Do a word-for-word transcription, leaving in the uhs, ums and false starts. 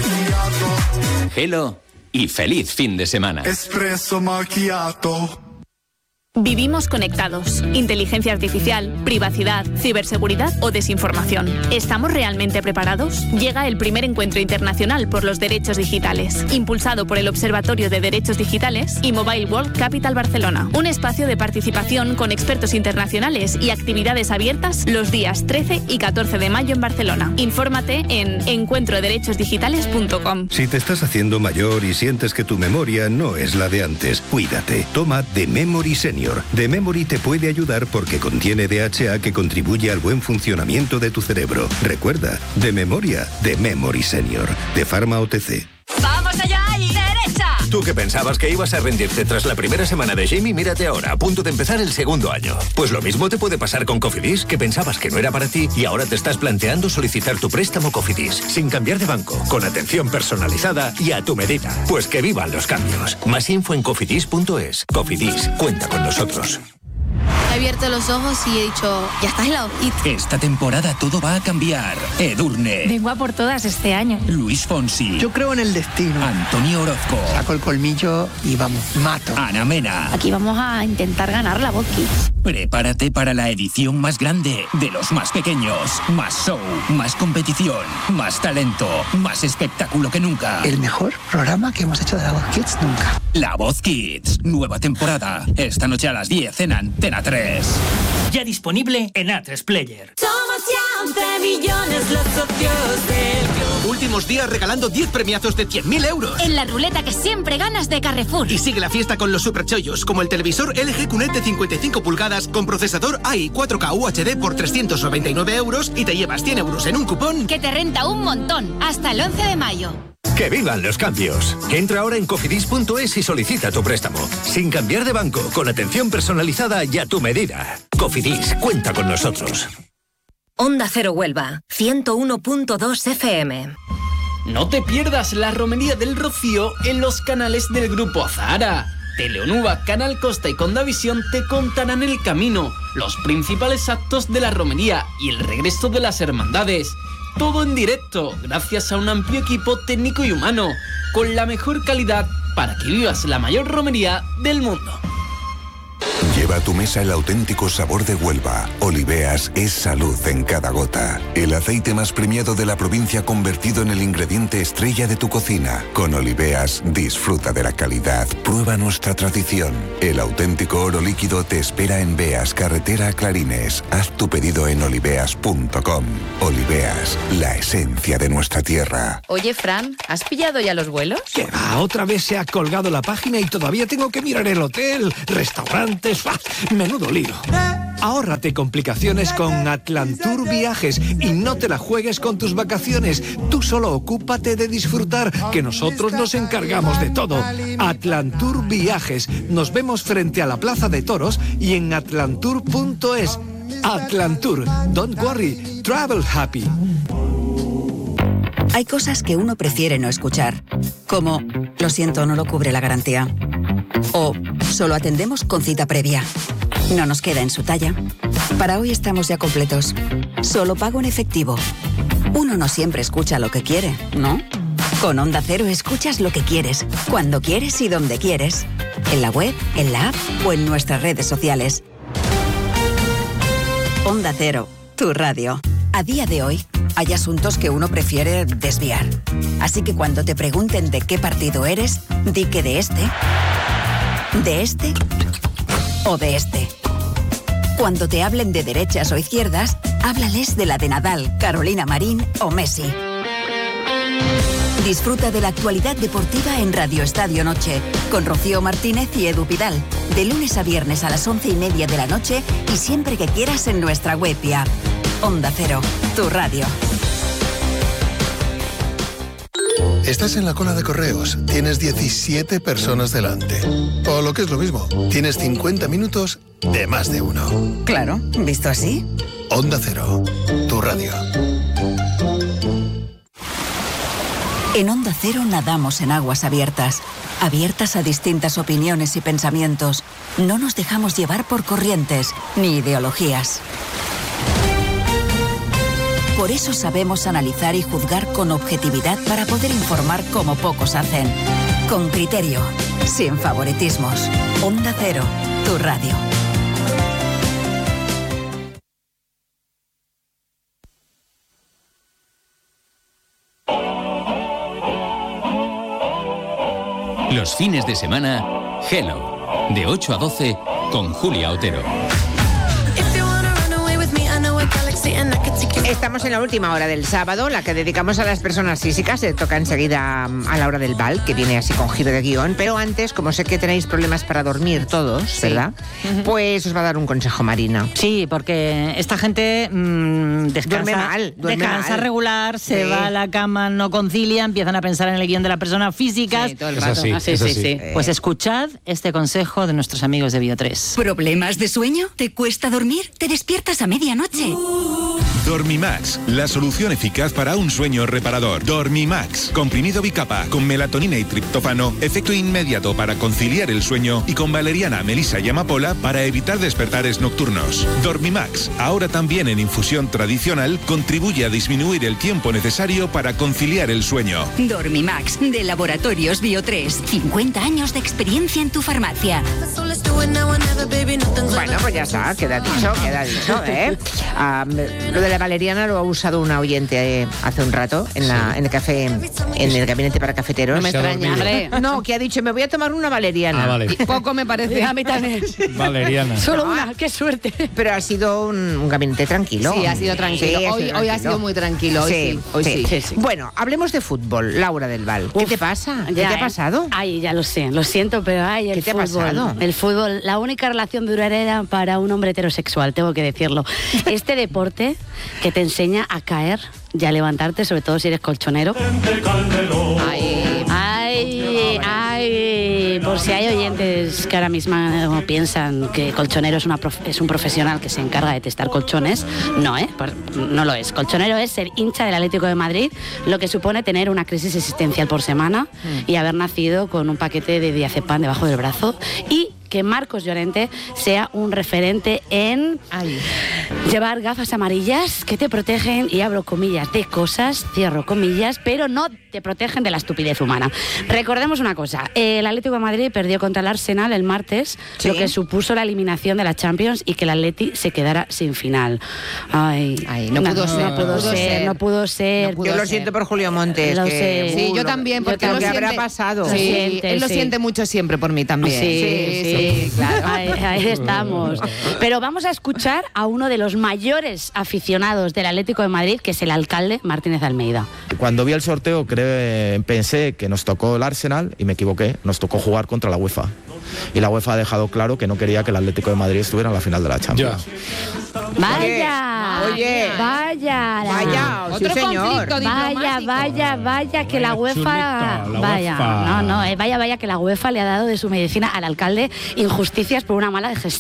macchiato. Hello y feliz fin de semana. Espresso macchiato. Vivimos conectados. Inteligencia artificial, privacidad, ciberseguridad o desinformación. ¿Estamos realmente preparados? Llega el primer encuentro internacional por los derechos digitales, impulsado por el Observatorio de Derechos Digitales y Mobile World Capital Barcelona. Un espacio de participación con expertos internacionales y actividades abiertas los días trece y catorce de mayo en Barcelona. Infórmate en encuentro derechos digitales punto com. Si te estás haciendo mayor y sientes que tu memoria no es la de antes, cuídate. Toma The Memory Senior. The Memory te puede ayudar porque contiene D H A que contribuye al buen funcionamiento de tu cerebro. Recuerda, de memoria, The Memory Senior, de Pharma O T C. ¡Vamos allá y derecha! Tú que pensabas que ibas a rendirte tras la primera semana de Jamie, mírate ahora, a punto de empezar el segundo año. Pues lo mismo te puede pasar con Cofidis, que pensabas que no era para ti y ahora te estás planteando solicitar tu préstamo Cofidis, sin cambiar de banco, con atención personalizada y a tu medida. Pues que vivan los cambios. Más info en cofidis punto es. Cofidis, cuenta con nosotros. He abierto los ojos y he dicho, ya estás en la hojita. Esta temporada todo va a cambiar. Edurne. Vengo a por todas este año. Luis Fonsi. Yo creo en el destino. Antonio Orozco. Saco el colmillo y vamos, mato. Ana Mena. Aquí vamos a intentar ganar la Voz Kids. Prepárate para la edición más grande, de los más pequeños. Más show, más competición, más talento, más espectáculo que nunca. El mejor programa que hemos hecho de la Voz Kids nunca. La Voz Kids, nueva temporada. Esta noche a las diez en Antena tres. Ya disponible en A tres Player. Somos ya once millones los socios del club. Últimos días regalando diez premiazos de cien mil euros. En la ruleta que siempre ganas de Carrefour. Y sigue la fiesta con los superchollos, como el televisor L G Q N E T de cincuenta y cinco pulgadas con procesador A I cuatro K U H D por trescientos noventa y nueve euros y te llevas cien euros en un cupón que te renta un montón. Hasta el once de mayo. ¡Que vivan los cambios! Entra ahora en cofidis punto es y solicita tu préstamo. Sin cambiar de banco, con atención personalizada y a tu medida. Cofidis, cuenta con nosotros. Onda Cero Huelva, ciento uno punto dos F M. No te pierdas la Romería del Rocío en los canales del Grupo Azahara. Teleonuba, Canal Costa y Condavisión te contarán el camino, los principales actos de la romería y el regreso de las hermandades. Todo en directo, gracias a un amplio equipo técnico y humano, con la mejor calidad para que vivas la mayor romería del mundo. Lleva a tu mesa el auténtico sabor de Huelva. Oliveas es salud en cada gota. El aceite más premiado de la provincia convertido en el ingrediente estrella de tu cocina. Con Oliveas disfruta de la calidad. Prueba nuestra tradición. El auténtico oro líquido te espera en Beas, carretera a Clarines. Haz tu pedido en oliveas punto com. Oliveas, la esencia de nuestra tierra. Oye, Fran, ¿has pillado ya los vuelos? ¿Qué va? Otra vez se ha colgado la página y todavía tengo que mirar el hotel, restaurantes. Menudo lío. Ahórrate complicaciones con Atlantur Viajes y no te la juegues con tus vacaciones. Tú solo ocúpate de disfrutar, que nosotros nos encargamos de todo. Atlantur Viajes. Nos vemos frente a la Plaza de Toros y en atlantur punto es. Atlantur. Don't worry. Travel happy. Hay cosas que uno prefiere no escuchar, como lo siento, no lo cubre la garantía. O solo atendemos con cita previa. No nos queda en su talla. Para hoy estamos ya completos. Solo pago en efectivo. Uno no siempre escucha lo que quiere, ¿no? Con Onda Cero escuchas lo que quieres, cuando quieres y donde quieres. En la web, en la app o en nuestras redes sociales. Onda Cero, tu radio. A día de hoy, hay asuntos que uno prefiere desviar. Así que cuando te pregunten de qué partido eres, di que de este, de este o de este. Cuando te hablen de derechas o izquierdas, háblales de la de Nadal, Carolina Marín o Messi. Disfruta de la actualidad deportiva en Radio Estadio Noche, con Rocío Martínez y Edu Pidal, de lunes a viernes a las once y media de la noche y siempre que quieras en nuestra web y app. Onda Cero, tu radio. Estás en la cola de correos, tienes diecisiete personas delante. O lo que es lo mismo, tienes cincuenta minutos de más de uno. Claro, ¿visto así? Onda Cero, tu radio. En Onda Cero nadamos en aguas abiertas, abiertas a distintas opiniones y pensamientos. No nos dejamos llevar por corrientes ni ideologías. Por eso sabemos analizar y juzgar con objetividad para poder informar como pocos hacen. Con criterio, sin favoritismos. Onda Cero, tu radio. Los fines de semana, Hello, de ocho a doce, con Julia Otero. Estamos en la última hora del sábado, la que dedicamos a las personas físicas. Se toca enseguida a la hora del bal, que viene así con giro de guión. Pero antes, como sé que tenéis problemas para dormir todos, sí, ¿verdad? Uh-huh. Pues os va a dar un consejo Marina. Sí, porque esta gente mmm, descansa, duerme mal, duerme descansa mal. regular, se sí. va a la cama, no concilia, empiezan a pensar en el guión de las personas físicas. Sí, todo el rato. rato. Ah, sí, sí, sí. Eh. Pues escuchad este consejo de nuestros amigos de Bio tres. ¿Problemas de sueño? ¿Te cuesta dormir? ¿Te despiertas a medianoche? Dormimax, la solución eficaz para un sueño reparador. Dormimax, comprimido bicapa con melatonina y triptófano, efecto inmediato para conciliar el sueño, y con valeriana, melisa y amapola para evitar despertares nocturnos. Dormimax, ahora también en infusión tradicional, contribuye a disminuir el tiempo necesario para conciliar el sueño. Dormimax, de Laboratorios Bio tres. cincuenta años de experiencia en tu farmacia. Bueno, pues ya está, queda dicho, queda dicho, ¿eh? Um, lo de la valeriana lo ha usado una oyente eh, hace un rato en, la, sí. en el café, en el gabinete para cafeteros. No me extraña, hombre. No, que ha dicho, me voy a tomar una valeriana. Ah, vale. Poco me parece. A mí también. Valeriana. Solo una, qué suerte. Pero ha sido un, un gabinete tranquilo. Sí, ha sido tranquilo. Sí, hoy, sido hoy tranquilo. ha sido muy tranquilo. Hoy sí, sí. Hoy sí. Sí. Sí, sí. Bueno, hablemos de fútbol, Laura del Val. ¿Qué Uf, te pasa? ¿Qué ya, te ha pasado? Eh. Ay, ya lo sé, lo siento, pero ay, el ¿Qué te fútbol. ha pasado? El fútbol, la única relación duradera para un hombre heterosexual, tengo que decirlo. Este deporte que te enseña a caer y a levantarte, sobre todo si eres colchonero. Ay, ay, ay, por si hay oyentes que ahora mismo piensan que colchonero es, una prof, es un profesional que se encarga de testar colchones, no, ¿eh? No lo es. Colchonero es ser hincha del Atlético de Madrid, lo que supone tener una crisis existencial por semana mm. y haber nacido con un paquete de diazepam debajo del brazo, y que Marcos Llorente sea un referente en Ay. llevar gafas amarillas que te protegen, y abro comillas, de cosas, cierro comillas, pero no te protegen de la estupidez humana. Recordemos una cosa, el Atlético de Madrid perdió contra el Arsenal el martes, ¿sí? Lo que supuso la eliminación de la Champions y que el Atleti se quedara sin final. Ay, Ay no, no pudo ser, no pudo ser, ser, no pudo ser. No pudo yo ser. Lo siento por Julio Montes. Lo que, sé. Sí, uh, yo también, porque lo, lo que siente, habrá pasado. Sí, siente, él lo sí. siente mucho siempre por mí también. Sí, sí, sí. Sí, claro. Ahí, ahí estamos. Pero vamos a escuchar a uno de los mayores aficionados del Atlético de Madrid, que es el alcalde Martínez Almeida. Cuando vi el sorteo creo, pensé que nos tocó el Arsenal y me equivoqué, nos tocó jugar contra la UEFA. Y la UEFA ha dejado claro que no quería que el Atlético de Madrid estuviera en la final de la Champions. Vaya, oye, vaya, vaya, otro sí, señor. Vaya, vaya, vaya, que la UEFA, chulita, la vaya, UEFA. no, no, eh, vaya, vaya, que la UEFA le ha dado de su medicina al alcalde injusticias por una mala gestión.